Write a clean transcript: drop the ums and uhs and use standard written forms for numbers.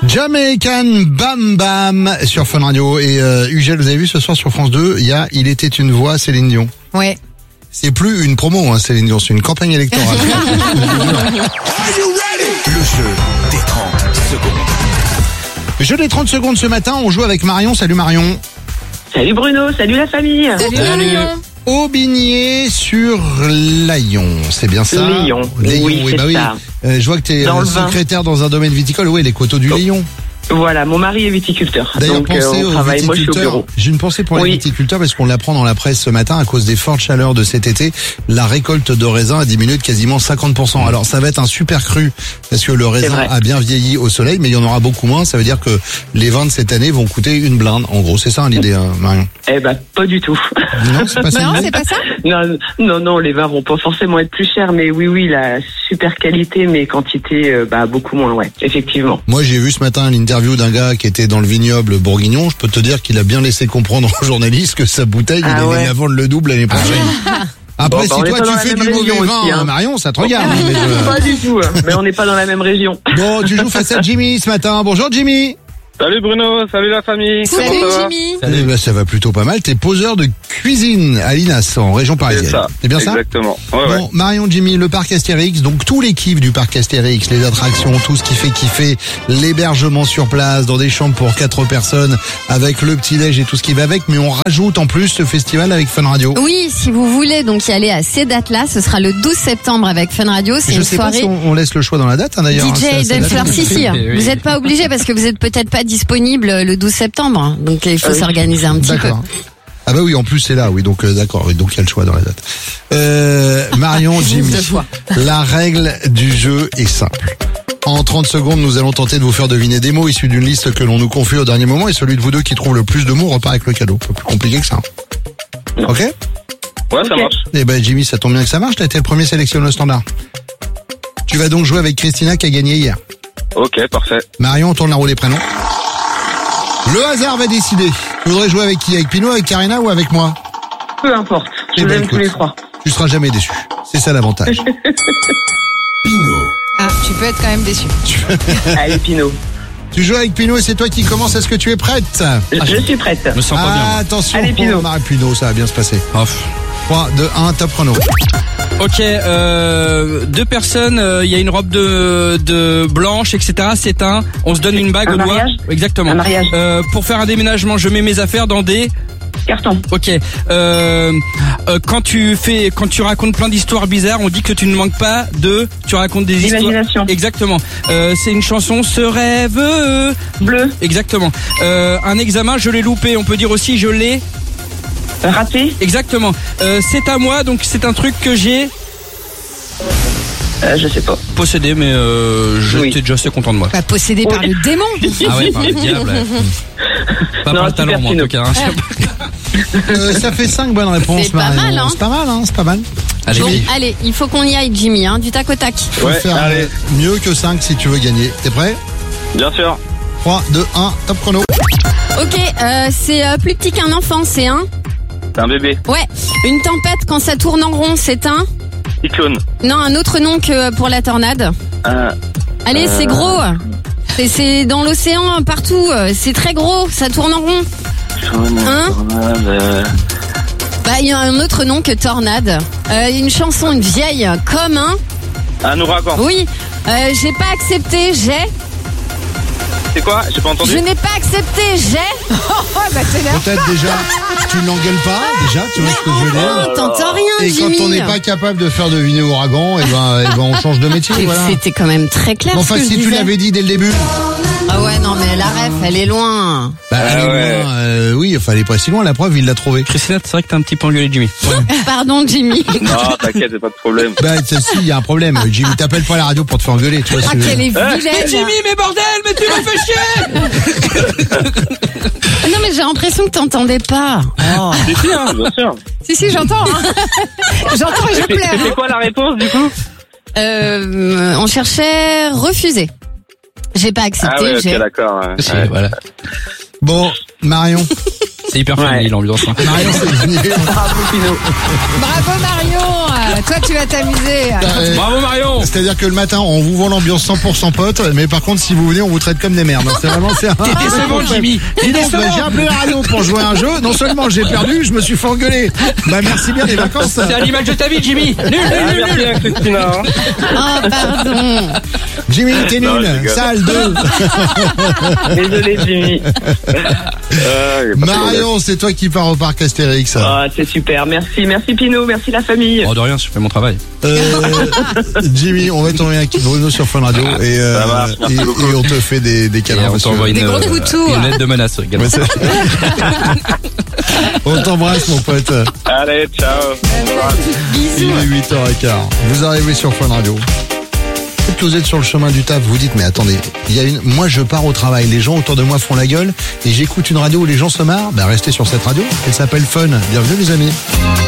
Jamaican Bam Bam sur Fun Radio. Et Ugel, vous avez vu ce soir sur France 2, Il était une voix, Céline Dion. Ouais. C'est plus une promo, Céline Dion, c'est une campagne électorale. Le jeu des 30 secondes. Jeu des 30 secondes ce matin, on joue avec Marion. Salut Marion. Salut Bruno, salut la famille. Salut. Aubigné sur Layon, c'est bien ça? Layon, oui, c'est oui. ça. Je vois que tu es secrétaire dans un domaine viticole. Oui, les coteaux du Layon. Voilà, mon mari est viticulteur. D'ailleurs, donc pensez on aux travaille, moi je suis au viticulteurs. bureau. J'ai une pensée pour les viticulteurs parce qu'on l'apprend dans la presse ce matin à cause des fortes chaleurs de cet été. La récolte de raisin a diminué de quasiment 50%. Alors ça va être un super cru parce que le raisin a bien vieilli au soleil, mais il y en aura beaucoup moins. Ça veut dire que les vins de cette année vont coûter une blinde. En gros, c'est ça l'idée, Marion. Eh ben, pas du tout. Non, c'est pas ça. Non, c'est pas ça. Non, les vins vont pas forcément être plus chers, mais oui, la super qualité, mais quantité, beaucoup moins, ouais, effectivement. Moi, j'ai vu ce matin l'interview d'un gars qui était dans le vignoble bourguignon. Je peux te dire qu'il a bien laissé comprendre aux journalistes que sa bouteille, il allait la vendre le double l'année prochaine. Après, si toi tu fais du mauvais vin, Marion, ça te regarde. Pas du tout, mais on n'est pas dans la même région. Bon, tu joues face à Jimmy ce matin. Bonjour Jimmy. Salut Bruno, salut la famille. Salut Jimmy. Eh ben, ça va plutôt pas mal. T'es poseur de cuisine à Linas, en région parisienne. C'est ça. C'est bien ça? Exactement. Ouais, bon, Marion, Jimmy, le parc Astérix, donc tout les kiffs du parc Astérix, les attractions, tout ce qui fait kiffer, l'hébergement sur place, dans des chambres pour 4 personnes, avec le petit-déj et tout ce qui va avec, mais on rajoute en plus ce festival avec Fun Radio. Oui, si vous voulez donc y aller à ces dates-là, ce sera le 12 septembre avec Fun Radio. C'est une soirée. Je sais pas si on laisse le choix dans la date, d'ailleurs. DJ Denfleur, si. Vous n'êtes pas obligé parce que vous êtes peut-être pas disponible le 12 septembre. Donc il faut s'organiser un petit peu. Ah bah oui, en plus c'est là, oui, donc d'accord, oui, donc il y a le choix dans la date. Marion, Jimmy, la règle du jeu est simple. En 30 secondes, nous allons tenter de vous faire deviner des mots issus d'une liste que l'on nous confie au dernier moment, et celui de vous deux qui trouve le plus de mots repart avec le cadeau. Pas plus compliqué que ça. Ok? Ouais, ça marche. Eh ben Jimmy, ça tombe bien que ça marche, t'as été le premier sélectionné au standard. Tu vas donc jouer avec Christina qui a gagné hier. Ok, parfait. Marion, on tourne la roue des prénoms. Le hasard va décider. Tu voudrais jouer avec qui? Avec Pino, avec Karina ou avec moi? Peu importe, je vous aime tous les trois. Tu seras jamais déçu. C'est ça l'avantage. Pino. Ah, tu peux être quand même déçu. Allez Pino. Tu joues avec Pino et c'est toi qui commence. Est-ce que tu es prête? Je suis prête. Je me sens pas bien. Attention, allez, Pino. Pino, ça va bien se passer. 3, 2, 1, top chrono. Ok, 2 personnes, il y a une robe de blanche, etc. C'est on se donne une bague au doigt. Mariage. Exactement. Un mariage. Pour faire un déménagement, je mets mes affaires dans des Carton. Ok. Quand tu racontes plein d'histoires bizarres, on dit que tu ne manques pas tu racontes des histoires. Imagination. Exactement. C'est une chanson, ce rêve Bleu. Exactement. Un examen, je l'ai loupé. On peut dire aussi, je l'ai Raté. Exactement. C'est à moi, donc c'est un truc que j'ai Je sais pas. possédé, mais j'étais déjà assez content de moi. Pas possédé par le démon. Ah ouais, par le diable. Pas par le talent, moi, en tout cas. Ça fait 5 bonnes réponses, C'est pas Marion. mal, hein. C'est pas mal, c'est pas mal. Allez, Bon, allez, il faut qu'on y aille, Jimmy, du tac au tac. Faut Ouais, faire allez. mieux que 5 si tu veux gagner. T'es prêt? Bien sûr. 3, 2, 1, top chrono. Ok, c'est plus petit qu'un enfant, c'est un. C'est un bébé. Ouais, une tempête quand ça tourne en rond, c'est un. Cyclone. Non, un autre nom que pour la tornade. Allez, c'est gros. C'est dans l'océan partout. C'est très gros, ça tourne en rond. Il y a un autre nom que tornade. Une chanson, une vieille, comme un ouragan. Oui, j'ai pas accepté, C'est quoi? J'ai pas entendu. Je n'ai pas accepté, c'est là. Peut-être déjà, tu ne l'engueules pas, déjà, tu vois ce que je veux dire. Oh, t'entends rien, Et Jimmy. quand on n'est pas capable de faire deviner ouragan, et ben on change de métier, voilà. C'était quand même très clair. Enfin, ce que si je tu disais. l'avais dit dès le début. Ah ouais, non, mais la ref, elle est loin. Elle est ouais. loin, oui, enfin, elle est pas si loin, la preuve, il l'a trouvé. Christina, c'est vrai que t'as un petit peu engueulé Jimmy. Pardon, Jimmy. Non, t'inquiète, c'est pas de problème. Si, il y a un problème. Jimmy, t'appelles pas à la radio pour te faire engueuler, tu vois. Ah, qu'elle est vilaine. Jimmy, mais bordel, mais tu me fais chier. Non, mais j'ai l'impression que t'entendais pas. Oh. Si, hein, bien sûr. Si, j'entends. J'entends et je pleure. C'était quoi la réponse du coup? On cherchait refuser. J'ai pas accepté. Ah ouais, ok, d'accord. Ouais. Voilà. Bon, Marion, C'est hyper funny l'ambiance. Hein. Marion, c'est gagné. Bravo, Pino. Bravo Marion. Toi tu vas t'amuser. Bravo Marion. C'est-à-dire que le matin, on vous vend l'ambiance 100% pote, mais par contre, si vous venez, on vous traite comme des merdes. C'est vraiment, c'est T'es décevant, Jimmy. Dis donc, j'ai appelé Marion pour jouer à un jeu. Non seulement j'ai perdu, je me suis fait engueuler. Bah, merci bien des vacances. C'est un image de ta vie, Jimmy. Nul. Merci à Christina. Oh pardon. Jimmy, t'es Non, je nul. rigole. Sale 2. Désolé, Jimmy. Marion, c'est toi qui pars au parc Astérix. Ah, c'est super. Merci Pino. Merci la famille. Oh, de rien, je fais mon travail. Jimmy, on va t'envoyer un kit Bruno sur Fun Radio et, Ça marche, merci beaucoup. et on te fait des Et câlins. on t'envoie une, Des gros toutous. une lettre de menace également. Ouais, on t'embrasse, mon pote. Allez, ciao. Il est 8h15. Vous arrivez sur Fun Radio. Peut-être que vous êtes sur le chemin du taf, vous dites, mais attendez, moi je pars au travail, les gens autour de moi font la gueule et j'écoute une radio où les gens se marrent. Bah restez sur cette radio, elle s'appelle Fun. Bienvenue les amis.